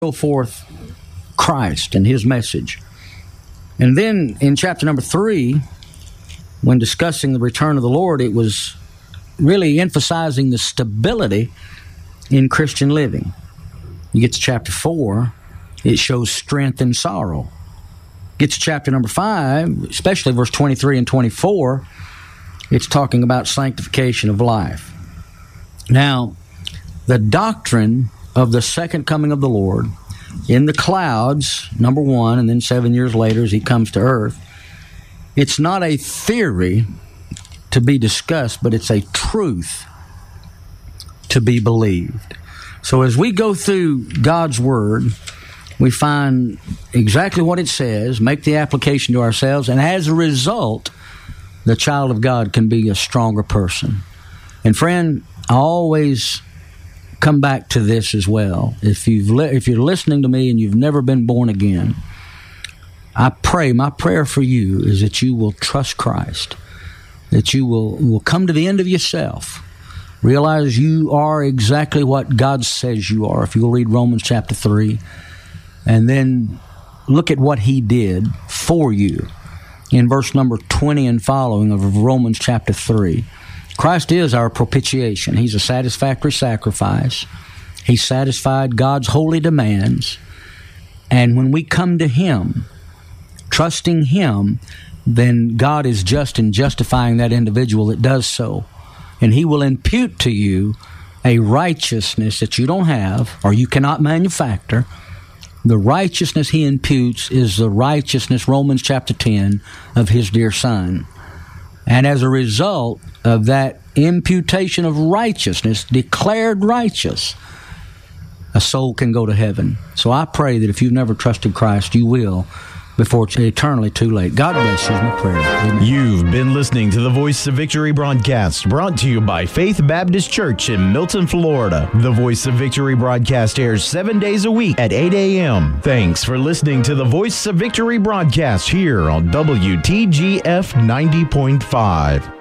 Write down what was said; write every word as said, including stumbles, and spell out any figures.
Go forth Christ and his message. And then in chapter number three, when discussing the return of the Lord, it was really emphasizing the stability in Christian living. You get to chapter four, it shows strength in sorrow. Get to chapter number five, especially verse twenty-three and twenty-four, it's talking about sanctification of life. Now, the doctrine of the second coming of the Lord in the clouds, number one, and then seven years later as he comes to earth, it's not a theory to be discussed, but it's a truth to be believed. So as we go through God's Word, we find exactly what it says, make the application to ourselves, and as a result, the child of God can be a stronger person. And friend, I always come back to this as well. If you've li- if you're listening to me and you've never been born again, I pray, my prayer for you is that you will trust Christ, that you will, will come to the end of yourself, realize you are exactly what God says you are. If you'll read Romans chapter three, and then look at what he did for you in verse number twenty and following of Romans chapter three. Christ is our propitiation. He's a satisfactory sacrifice. He satisfied God's holy demands. And when we come to him, trusting him, then God is just in justifying that individual that does so. And he will impute to you a righteousness that you don't have or you cannot manufacture. The righteousness he imputes is the righteousness, Romans chapter ten, of his dear Son. And as a result of that imputation of righteousness, declared righteous, a soul can go to heaven. So I pray that if you've never trusted Christ, you will before it's eternally too late. God bless you is my prayer. Amen. You've been listening to the Voice of Victory broadcast, brought to you by Faith Baptist Church in Milton, Florida. The Voice of Victory broadcast airs seven days a week at eight a.m. Thanks for listening to the Voice of Victory broadcast here on W T G F ninety point five.